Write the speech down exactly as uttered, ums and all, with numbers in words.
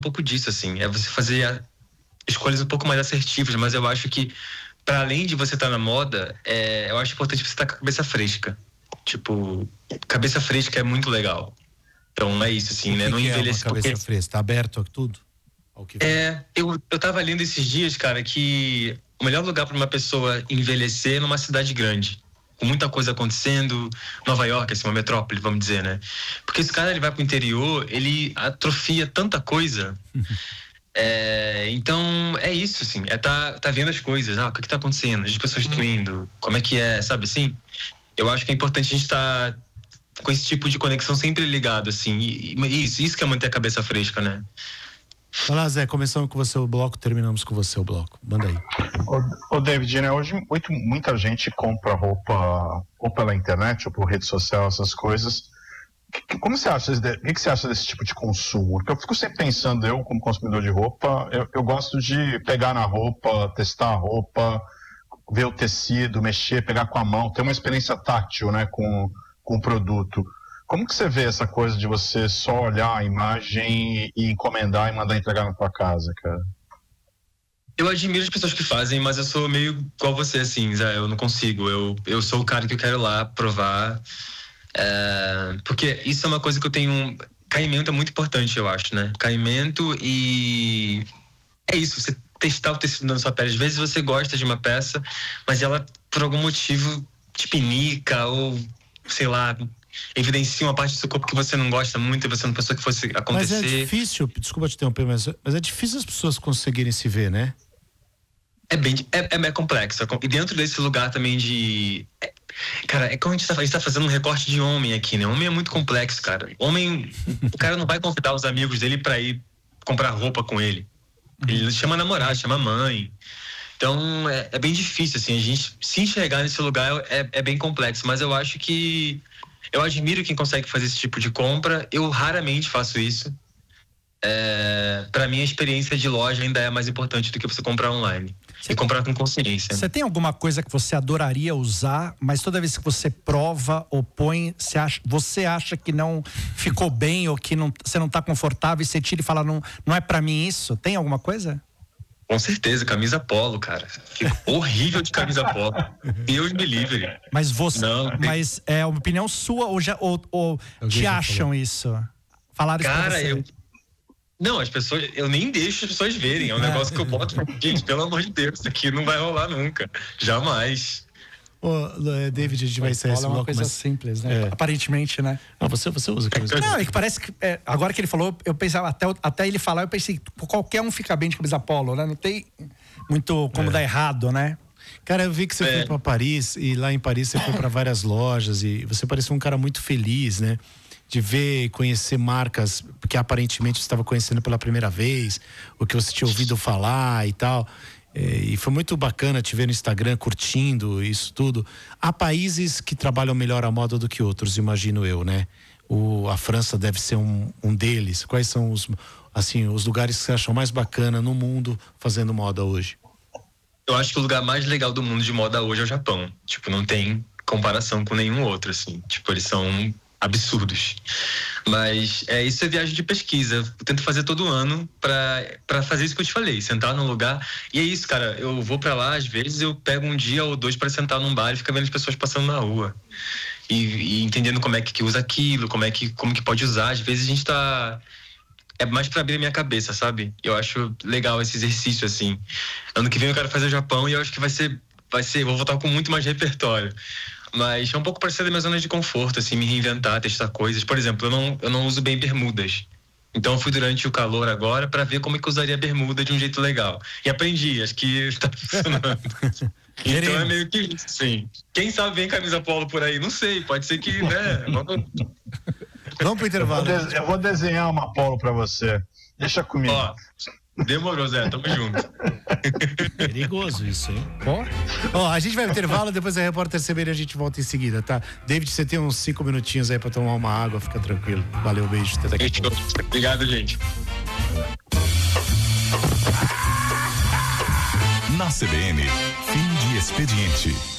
pouco disso, assim. É você fazer escolhas um pouco mais assertivas, mas eu acho que, para além de você estar na moda, é, eu acho importante você estar com a cabeça fresca. Tipo, cabeça fresca é muito legal. Então é isso, assim, o né? Que não que envelhecer. É uma cabeça porque... fresca, tá aberto a tudo? Ao que é, eu, eu tava lendo esses dias, cara, que o melhor lugar para uma pessoa envelhecer é numa cidade grande, com muita coisa acontecendo. Nova York, assim, uma metrópole, vamos dizer, né? Porque esse cara, ele vai pro interior, ele atrofia tanta coisa. É, então, é isso, assim, é tá, tá vendo as coisas, ah, o que que tá acontecendo, as pessoas estão indo, como é que é, sabe assim? Eu acho que é importante a gente estar tá com esse tipo de conexão sempre ligado, assim, e, e isso, isso que é manter a cabeça fresca, né? Olá, Zé, começamos com você o bloco, terminamos com você o bloco, manda aí. Ô, ô David, né, hoje muito, muita gente compra roupa ou pela internet ou por rede social, essas coisas. Como você acha, o que você acha desse tipo de consumo? Porque eu fico sempre pensando, eu como consumidor de roupa, eu, eu gosto de pegar na roupa, testar a roupa, ver o tecido, mexer, pegar com a mão, ter uma experiência tátil, né, com, com o produto. Como que você vê essa coisa de você só olhar a imagem e encomendar e mandar entregar na tua casa, cara? Eu admiro as pessoas que fazem, mas eu sou meio igual você, assim, Zé, eu não consigo. Eu, eu sou o cara que eu quero ir lá provar. É, porque isso é uma coisa que eu tenho. Caimento é muito importante, eu acho, né? Caimento e é isso, você testar o tecido na sua pele. Às vezes você gosta de uma peça, mas ela por algum motivo te pinica ou sei lá, evidencia uma parte do seu corpo que você não gosta muito e você não pensou que fosse acontecer. Mas é difícil, desculpa te interromper, mas, mas é difícil as pessoas conseguirem se ver, né? É bem, é, é complexo. E dentro desse lugar também de... É, cara, é como a gente, tá, a gente tá fazendo um recorte de homem aqui, né? Homem é muito complexo, cara. Homem, o cara não vai convidar os amigos dele pra ir comprar roupa com ele. Ele chama namorado, chama mãe. Então, é, é bem difícil, assim, a gente se enxergar nesse lugar é, é bem complexo. Mas eu acho que... Eu admiro quem consegue fazer esse tipo de compra. Eu raramente faço isso. É, para mim, a experiência de loja ainda é mais importante do que você comprar online. Você, e comprar com consciência. Você tem alguma coisa que você adoraria usar, mas toda vez que você prova ou põe, você acha, você acha que não ficou bem ou que não, você não está confortável e você tira e fala, não, não é para mim isso? Tem alguma coisa? Com certeza, camisa polo, cara. Fico horrível de camisa polo. Deus me livre. Mas você, não, mas é uma opinião sua ou, já, ou, ou te acham falou. Isso? Falaram isso cara, pra você? eu... Não, as pessoas, eu nem deixo as pessoas verem. É um é. negócio que eu boto. Gente, pelo amor de Deus, isso aqui não vai rolar nunca. Jamais. Ô, David, a gente vai encerrar esse bloco. É uma coisa mas... simples, né? É. Aparentemente, né? Não, você, você usa camisa polo. Não, é que parece que. É, agora que ele falou, eu pensava, até, até ele falar, eu pensei, qualquer um fica bem de camisa polo, né? Não tem muito como é. dar errado, né? Cara, eu vi que você é. foi pra Paris e lá em Paris você foi pra várias lojas e você parecia um cara muito feliz, né? De ver e conhecer marcas que aparentemente você estava conhecendo pela primeira vez, o que você tinha ouvido falar e tal. E foi muito bacana te ver no Instagram curtindo isso tudo. Há países que trabalham melhor a moda do que outros, imagino eu, né? O, a França deve ser um, um deles. Quais são os, assim, os lugares que você acham mais bacana no mundo fazendo moda hoje? Eu acho que o lugar mais legal do mundo de moda hoje é o Japão. Tipo, não tem comparação com nenhum outro, assim. Tipo, eles são absurdos. Mas é, isso é viagem de pesquisa. Eu tento fazer todo ano pra, pra fazer isso que eu te falei, sentar num lugar. E é isso, cara, eu vou pra lá, às vezes eu pego um dia ou dois pra sentar num bar e ficar vendo as pessoas passando na rua. E, e entendendo como é que, que usa aquilo, como é que, como que pode usar. Às vezes a gente tá... É mais pra abrir a minha cabeça, sabe? Eu acho legal esse exercício, assim. Ano que vem eu quero fazer o Japão e eu acho que vai ser... Vai ser vou voltar com muito mais repertório. Mas é um pouco parecido da minha zona de conforto, assim, me reinventar, testar coisas. Por exemplo, eu não, eu não uso bem bermudas. Então eu fui durante o calor agora para ver como é que eu usaria bermuda de um jeito legal. E aprendi, acho que está funcionando. Então é meio que isso, sim. Quem sabe vem camisa polo por aí? Não sei, pode ser que, né? Vamos, Vamos pro intervalo. Eu vou, de, eu vou desenhar uma polo para você. Deixa comigo. Ó, demorou, Zé, tamo junto. Perigoso isso, hein? Ó, ó, a gente vai pro intervalo, depois a repórter C B N a gente volta em seguida, tá? David, você tem uns cinco minutinhos aí pra tomar uma água, fica tranquilo. Valeu, beijo, até daqui a pouco. Obrigado, gente. Na C B N, fim de expediente.